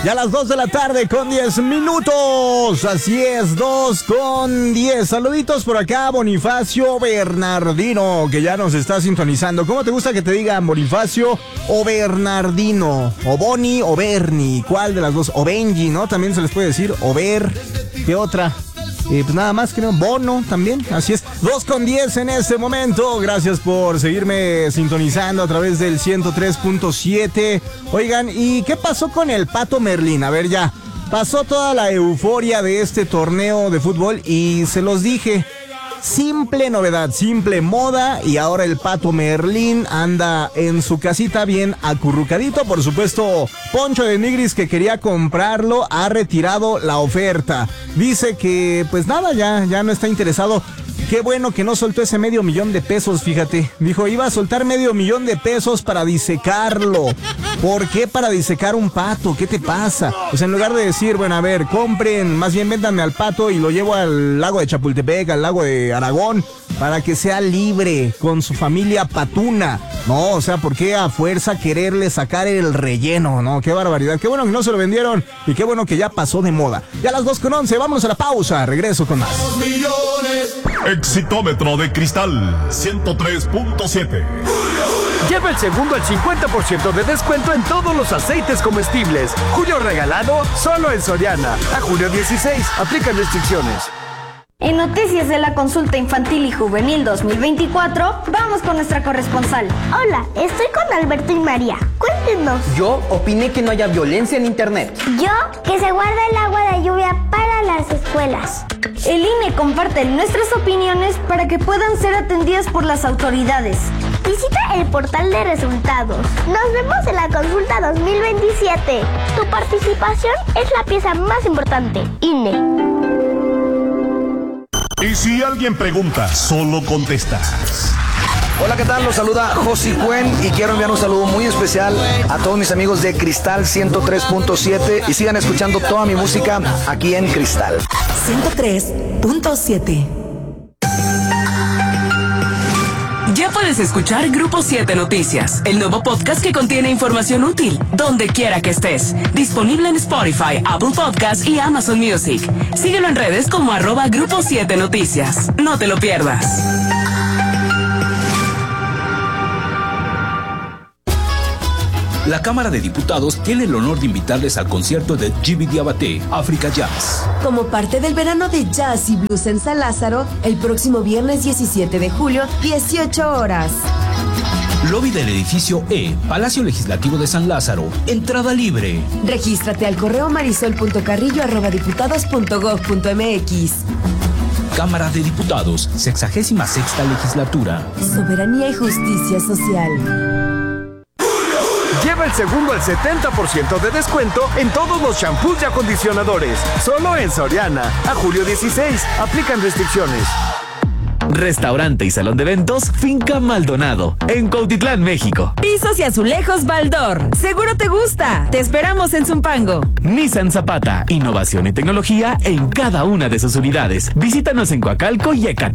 Ya a las 2 de la tarde con 10 minutos. Así es, 2:10. Saluditos por acá, Bonifacio Bernardino, que ya nos está sintonizando. ¿Cómo te gusta que te digan Bonifacio o Bernardino? O Boni o Berni. ¿Cuál de las dos? O Benji, ¿no? También se les puede decir. O Ber. ¿Qué otra? Pues nada más, creo, Bono también, así es, 2:10 en este momento. Gracias por seguirme sintonizando a través del 103.7. Oigan, ¿y qué pasó con el Pato Merlín? A ver, ya pasó toda la euforia de este torneo de fútbol y se los dije, simple novedad, simple moda, y ahora el Pato Merlín anda en su casita bien acurrucadito. Por supuesto, Poncho de Nigris, que quería comprarlo, ha retirado la oferta. Dice que pues nada, ya no está interesado. Qué bueno que no soltó ese $500,000, fíjate. Dijo, iba a soltar $500,000 para disecarlo. ¿Por qué para disecar un pato? ¿Qué te pasa? Pues en lugar de decir, bueno, a ver, compren, más bien véndanme al pato y lo llevo al lago de Chapultepec, al lago de Aragón, para que sea libre con su familia patuna. No, o sea, ¿por qué a fuerza quererle sacar el relleno? No, qué barbaridad. Qué bueno que no se lo vendieron y qué bueno que ya pasó de moda. Ya a las 2:11, vámonos a la pausa. Regreso con más. Exitómetro de Cristal 103.7. Lleva el segundo al 50% de descuento en todos los aceites comestibles. Julio regalado solo en Soriana. A julio 16. Aplican restricciones. En Noticias de la Consulta Infantil y Juvenil 2024, vamos con nuestra corresponsal. Hola, estoy con Alberto y María. Cuéntenos. Yo opiné que no haya violencia en internet. Yo, que se guarda el agua de lluvia para las escuelas. El INE comparte nuestras opiniones para que puedan ser atendidas por las autoridades. Visita el portal de resultados. Nos vemos en la consulta 2027. Tu participación es la pieza más importante. INE. Y si alguien pregunta, solo contestas. Hola, ¿qué tal? Los saluda Josi Cuen y quiero enviar un saludo muy especial a todos mis amigos de Cristal 103.7 y sigan escuchando toda mi música aquí en Cristal 103.7. Ya puedes escuchar Grupo 7 Noticias, el nuevo podcast que contiene información útil, donde quiera que estés. Disponible en Spotify, Apple Podcasts y Amazon Music. Síguelo en redes como @Grupo 7 Noticias. No te lo pierdas. La Cámara de Diputados tiene el honor de invitarles al concierto de Djiby Diabaté, Africa Jazz. Como parte del verano de jazz y blues en San Lázaro, el próximo viernes 17 de julio, 18 horas. Lobby del edificio E, Palacio Legislativo de San Lázaro. Entrada libre. Regístrate al correo marisol.carrillo@diputados.gov.mx. Cámara de Diputados, 66ª legislatura. Soberanía y justicia social. Lleva el segundo al 70% de descuento en todos los shampoos y acondicionadores. Solo en Soriana. A julio 16. Aplican restricciones. Restaurante y salón de eventos Finca Maldonado, en Cuautitlán, México. Pisos y azulejos Baldor. Seguro te gusta. Te esperamos en Zumpango. Nissan Zapata, innovación y tecnología en cada una de sus unidades. Visítanos en Coacalco y Ecatepec.